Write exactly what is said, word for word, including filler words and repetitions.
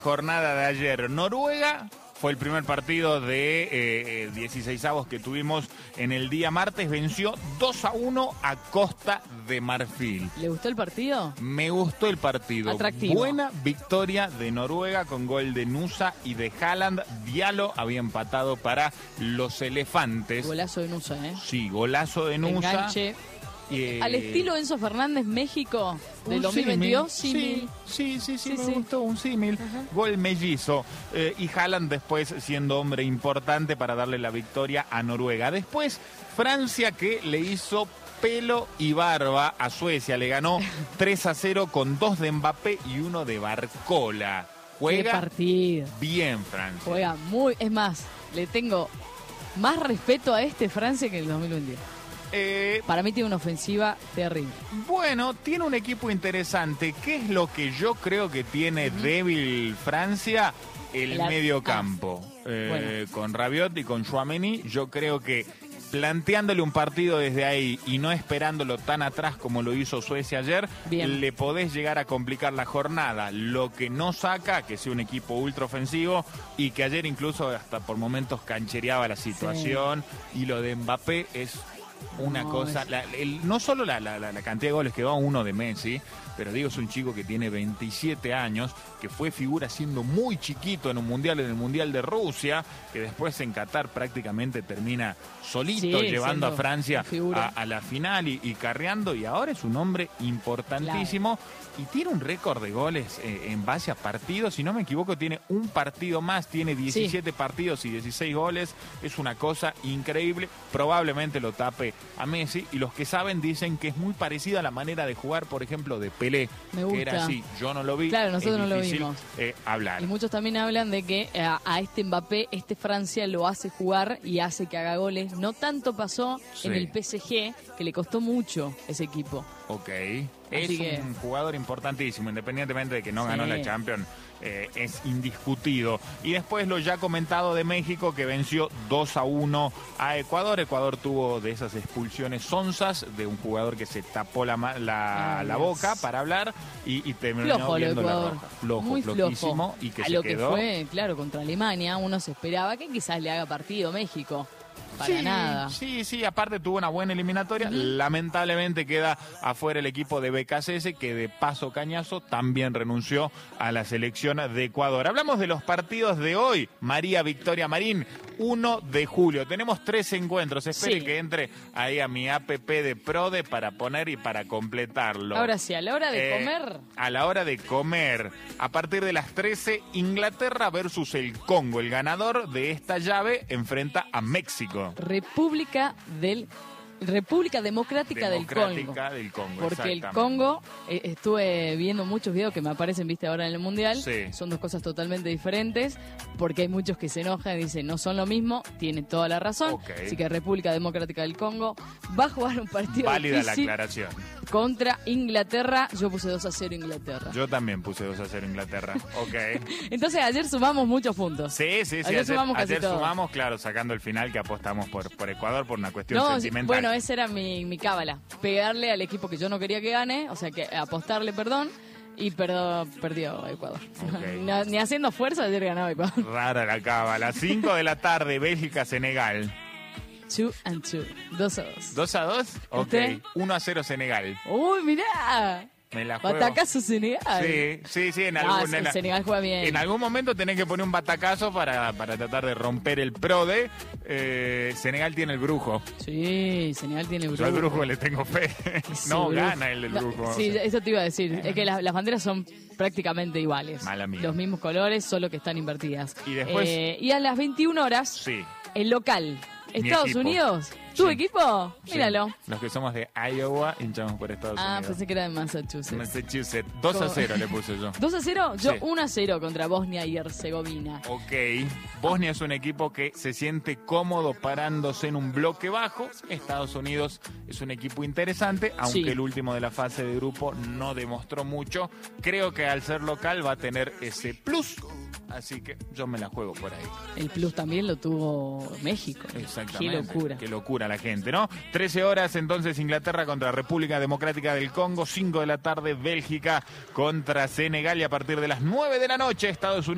Jornada de ayer, Noruega fue el primer partido de eh, dieciseisavos que tuvimos en el día martes, venció dos a uno a Costa de Marfil. ¿Le gustó el partido? Me gustó el partido. Atractivo. Buena victoria de Noruega con gol de Nusa y de Haaland. Diallo había empatado para los elefantes. Golazo de Nusa, ¿eh? Sí, golazo de Nusa. Enganche. Eh, Al estilo Enzo Fernández, México, del un dos mil veintidós, símil. Sí, sí, sí, sí, Sí, me sí. gustó, un símil. Gol mellizo. Eh, y Haaland después siendo hombre importante para darle la victoria a Noruega. Después, Francia, que le hizo pelo y barba a Suecia. Le ganó tres a cero con dos de Mbappé y uno de Barcola. Qué Juega partido. bien Francia. Juega muy... Es más, le tengo más respeto a este Francia que el dos mil veintidós. Eh, Para mí tiene una ofensiva terrible. Bueno, tiene un equipo interesante. ¿Qué es lo que yo creo que tiene débil Francia? El, El ar- medio campo. Eh, bueno. Con Rabiot y con Tchouaméni, yo creo que planteándole un partido desde ahí y no esperándolo tan atrás como lo hizo Suecia ayer, Bien. le podés llegar a complicar la jornada. Lo que no saca, que sea un equipo ultra ofensivo y que ayer incluso hasta por momentos canchereaba la situación. Y lo de Mbappé es una No, cosa, es- la- el- no solo la, la- la- la cantidad de goles que va uno de Messi, pero digo, es un chico que tiene veintisiete años, que fue figura siendo muy chiquito en un mundial, en el Mundial de Rusia, que después en Qatar prácticamente termina solito Sí, llevando a siendo Francia figura. a, a la final y, y carreando, y ahora es un hombre importantísimo y tiene un récord de goles eh, en base a partidos, si no me equivoco tiene un partido más, tiene diecisiete partidos y dieciséis goles, es una cosa increíble, probablemente lo tape a Messi, y los que saben dicen que es muy parecida a la manera de jugar, por ejemplo, de Pelé, Me que era gusta. así, yo no lo vi, Claro, nosotros es no lo difícil, vimos. eh, hablar. Y muchos también hablan de que a, a este Mbappé, este Francia lo hace jugar y hace que haga goles. No tanto pasó Sí. en el P S G, que le costó mucho ese equipo. Ok, es Así que- un jugador importantísimo, independientemente de que no ganó Sí. la Champions, eh, es indiscutido. Y después lo ya comentado de México, que venció dos a uno a Ecuador. Ecuador tuvo de esas expulsiones sonzas de un jugador que se tapó la, ma- la, Ay, la Dios. boca para hablar y, y terminó Flojo lo de viendo la Ecuador. roja. Flojo, Muy flojísimo, flojo. y que a se lo quedó. que fue, claro, contra Alemania, uno se esperaba que quizás le haga partido México. Para sí, nada. Sí, sí, aparte tuvo una buena eliminatoria. Lamentablemente queda afuera el equipo de B K C S, que de paso cañazo también renunció a la selección de Ecuador. Hablamos de los partidos de hoy. María Victoria Marín, uno de julio. Tenemos tres encuentros. Espere Sí. que entre ahí a mi app de Prode para poner y para completarlo. Ahora sí, a la hora de Eh, comer, A la hora de comer. A partir de las trece, Inglaterra versus el Congo. El ganador de esta llave enfrenta a México. República del República Democrática, del Congo. Democrática del Congo. Porque el exactamente. Congo, eh, estuve viendo muchos videos que me aparecen, viste, ahora en el Mundial. Sí. Son dos cosas totalmente diferentes, porque hay muchos que se enojan y dicen, no son lo mismo, tiene toda la razón. Ok. Así que República Democrática del Congo va a jugar un partido Válida la difícil aclaración. contra Inglaterra. Yo puse dos a cero Inglaterra. Yo también puse dos a cero Inglaterra. Ok. Entonces ayer sumamos muchos puntos. Sí, sí, sí. Ayer Ayer, sumamos casi ayer todo. sumamos, claro, sacando el final que apostamos por, por Ecuador por una cuestión No, sentimental. bueno, esa era mi, mi cábala. Pegarle al equipo que yo no quería que gane, o sea, que apostarle, perdón, y perdo, perdió Ecuador. Ok. Ni, ni haciendo fuerza, ayer ganaba Ecuador. Rara la cava. A las cinco de la tarde, Bélgica-Senegal. Two and two. Dos a dos. ¿dos a dos? Ok. ¿Usted? uno a cero Senegal. Uy, mirá. Me la juego. Batacazo Senegal. Sí, sí, sí. En No, algún, el en la- Senegal juega bien. En algún momento tenés que poner un batacazo para, para tratar de romper el PRODE. Eh, Senegal tiene el brujo. Sí, Senegal tiene brujo. Yo al brujo le tengo fe. Ese No, brujo. gana el del No, brujo. sí, o sea. eso te iba a decir. Es que las, las banderas son prácticamente iguales. Mala mía. Los mismos colores, solo que están invertidas. Y después- Eh, y a las veintiuna horas, Sí. el local. Mi Estados equipo. Unidos. ¿Tu Sí. equipo? Sí. Míralo. Los que somos de Iowa hinchamos por Estados Ah, Unidos. pensé que era de Massachusetts. Massachusetts. dos a cero le puse yo. ¿dos a cero? Yo Sí. uno a cero contra Bosnia y Herzegovina. Ok. Bosnia es un equipo que se siente cómodo parándose en un bloque bajo. Estados Unidos es un equipo interesante, aunque Sí. el último de la fase de grupo no demostró mucho. Creo que al ser local va a tener ese plus. Así que yo me la juego por ahí. El plus también lo tuvo México. Exactamente. Qué locura. Qué locura la gente, ¿no? trece horas entonces Inglaterra contra República Democrática del Congo. cinco de la tarde Bélgica contra Senegal. Y a partir de las nueve de la noche Estados Unidos.